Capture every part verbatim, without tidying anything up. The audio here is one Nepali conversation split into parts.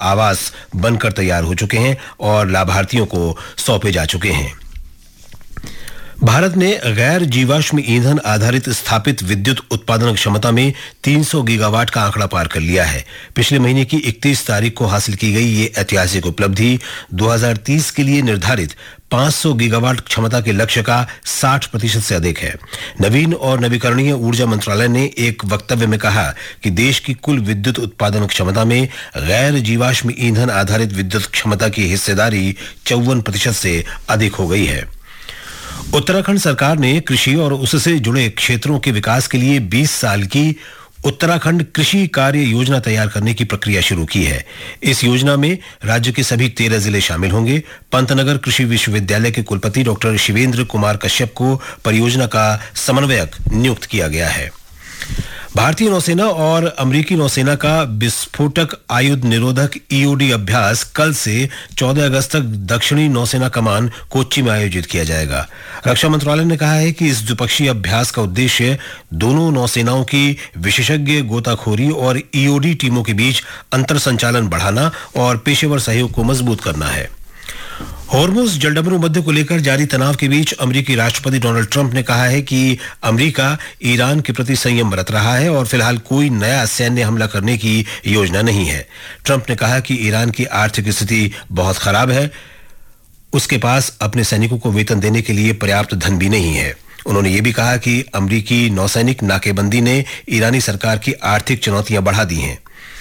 आवास बनकर तैयार हो चुके हैं और लाभार्थियों को सौंपे जा चुके हैं। भारत ने गैर जीवाश्म ईंधन आधारित स्थापित विद्युत उत्पादन क्षमता में तीन सौ गीगावाट का आंकड़ा पार कर लिया है। पिछले महीने की इकतीस तारीख को हासिल की गई ये ऐतिहासिक उपलब्धि दो हज़ार तीस के लिए निर्धारित पाँच सौ गीगावाट क्षमता के लक्ष्य का साठ प्रतिशत से अधिक है। नवीन और नवीकरणीय ऊर्जा मंत्रालय ने एक वक्तव्य में कहा कि देश की कुल विद्युत उत्पादन क्षमता में गैर जीवाश्म ईंधन आधारित विद्युत क्षमता की हिस्सेदारी चौवन प्रतिशत से अधिक हो गई है। उत्तराखंड सरकार ने कृषि और उससे जुड़े क्षेत्रों के विकास के लिए बीस साल की उत्तराखंड कृषि कार्य योजना तैयार करने की प्रक्रिया शुरू की है। इस योजना में राज्य के सभी तेरह जिले शामिल होंगे। पंतनगर कृषि विश्वविद्यालय के कुलपति डॉक्टर शिवेंद्र कुमार कश्यप को परियोजना का समन्वयक नियुक्त किया गया है। भारतीय नौसेना और अमेरिकी नौसेना का विस्फोटक आयुध निरोधक ईओडी अभ्यास कल से चौदह अगस्त तक दक्षिणी नौसेना कमान कोच्चि में आयोजित किया जाएगा। रक्षा मंत्रालय ने कहा है कि इस द्विपक्षीय अभ्यास का उद्देश्य दोनों नौसेनाओं की विशेषज्ञ गोताखोरी और ईओडी टीमों के बीच अंतर संचालन बढ़ाना और पेशेवर सहयोग को मजबूत करना है। हॉर्मुज जलडमरू मध्य को लेकर जारी तनाव के बीच अमेरिकी राष्ट्रपति डोनाल्ड ट्रंप ने कहा है कि अमेरिका ईरान के प्रति संयम बरत रहा है और फिलहाल कोई नया सैन्य हमला करने की योजना नहीं है। ट्रंप ने कहा कि ईरान की आर्थिक स्थिति बहुत खराब है, उसके पास अपने सैनिकों को वेतन देने के लिए पर्याप्त धन भी नहीं है। उन्होंने ये भी कहा कि अमेरिकी नौसैनिक नाकेबंदी ने ईरानी सरकार की आर्थिक चुनौतियां बढ़ा दी हैं।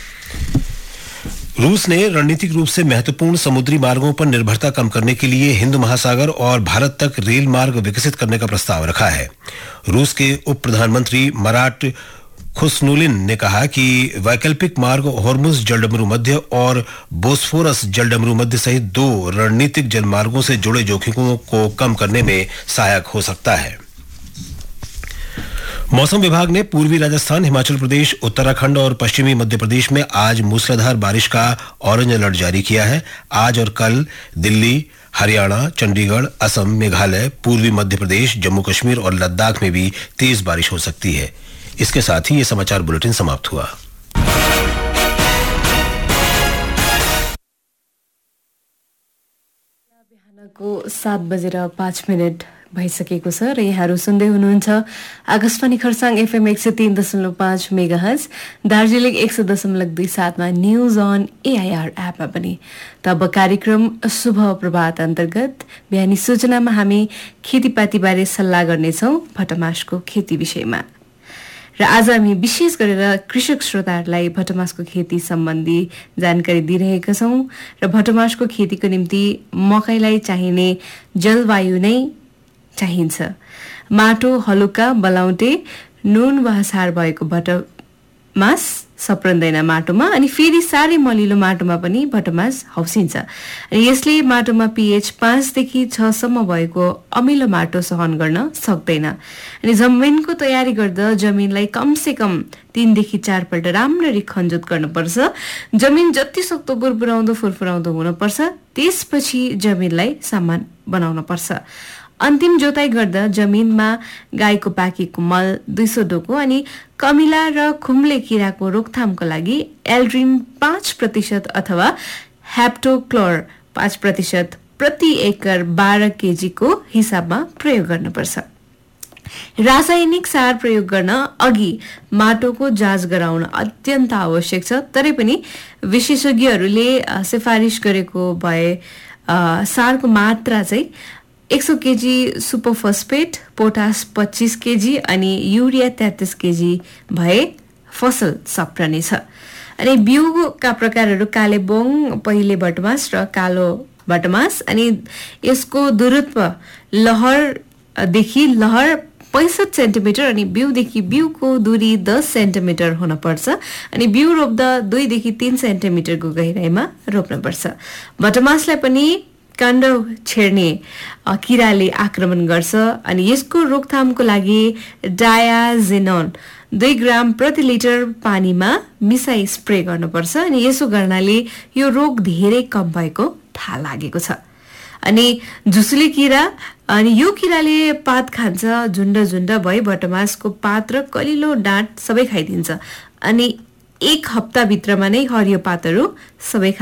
रूस ने रणनीतिक रूप से महत्वपूर्ण समुद्री मार्गों पर निर्भरता कम करने के लिए हिंद महासागर और भारत तक रेल मार्ग विकसित करने का प्रस्ताव रखा है। रूस के उप प्रधानमंत्री मराट खुस्नुलिन ने कहा कि वैकल्पिक मार्ग हॉर्मुज जलडमरू मध्य और बोस्फोरस जलडमरू मध्य सहित दो रणनीतिक जलमार्गों से जुड़े जोखिमों को कम करने में सहायक हो सकता है। मौसम विभाग ने पूर्वी राजस्थान, हिमाचल प्रदेश, उत्तराखंड और पश्चिमी मध्य प्रदेश में आज मूसलाधार बारिश का ऑरेंज अलर्ट जारी किया है। आज और कल दिल्ली, हरियाणा, चंडीगढ़, असम, मेघालय, पूर्वी मध्य प्रदेश, जम्मू कश्मीर और लद्दाख में भी तेज बारिश हो सकती है। इसके साथ ही ये समाचार बुलेटिन समाप्त हुआ। बिहानको सात बजेर पाँच मिनट भइसकेको छ र यहाँहरू सुन्दै हुनुहुन्छ आकाशवाणी खरसाङ एफएम एक सय तीन दशमलव पाँच मेगाहर्ज, दार्जिलिङ एक सय दशमलव दुई सातमा न्युज अन एआइआर एपमा पनि। तब कार्यक्रम शुभ प्रभात अन्तर्गत बिहानी सूचनामा हामी खेतीपातीबारे सल्लाह गर्नेछौँ भटमासको खेती विषयमा। र आज हामी विशेष गरेर कृषक श्रोताहरूलाई भटमासको खेती सम्बन्धी जानकारी दिइरहेका छौँ। र भटमासको खेतीको निम्ति मकैलाई चाहिने जलवायु नै चाहिन्छ। माटो हलुका, बलाउटे, नुन वा सार भएको भटमास सप्रन्दैन माटोमा, अनि फेरि साह्रै मलिलो माटोमा पनि भटमास हौसिन्छ। यसले माटोमा पीएच पाँचदेखि छसम्म भएको अमिलो माटो सहन गर्न सक्दैन। अनि जमिनको तयारी गर्दा जमिनलाई कमसे कम तीनदेखि चारपल्ट राम्ररी खनजोत गर्नुपर्छ। जमिन जति सक्दो बुरबुराउँदो फुरफुराउँदो हुनुपर्छ। त्यसपछि जमिनलाई समान बनाउन पर्छ। अन्तिम जोताई गर्दा जमिनमा गाईको पाकेको मल दुई सौ डोको अनि कमिला र खुम्ले किराको रोकथामको लागि एल्ड्रिन पाँच प्रतिशत अथवा हेप्टोक्लोर पाँच प्रतिशत प्रति एकड़ बाह्र केजीको हिसाबमा प्रयोग गर्नुपर्छ। रासायनिक सार प्रयोग गर्न अघि माटोको जाँच गराउन अत्यन्त आवश्यक छ। तरै पनि विशेषज्ञहरूले सिफारिस गरेको भए सारको मात्रा चाहिँ एक सौ केजी सुपरफस्फेट, पोटास पच्चीस केजी अनि युरिया तैंतीस केजी भए फसल सप्रनेछ। अनि बिउका प्रकारहरू कालेबोङ, पहिले भटमास र कालो भटमास। अनि यसको दूरत्व लहरदेखि लहर पैंसठ सेन्टिमिटर अनि बिउदेखि बिउको दूरी दस सेन्टिमिटर हुनपर्छ। अनि बिउ रोप्दा दुईदेखि तीन सेन्टिमिटरको गहिराइमा रोप्नुपर्छ। भटमासलाई पनि काण्ड छेड्ने किराले आक्रमण गर्छ। अनि यसको रोकथामको लागि डायाजिनोन दुई ग्राम प्रति लिटर पानीमा मिसाई स्प्रे गर्नुपर्छ। अनि यसो गर्नाले यो रोग धेरै कम भएको थाहा लागेको छ। अनि झुसुले किरा, अनि यो किराले पात खान्छ। झुण्ड झुण्ड भई भटमासको पात र कलिलो डाँट सबै खाइदिन्छ। अनि एक हप्ताभित्रमा नै हरियो पातहरू सबै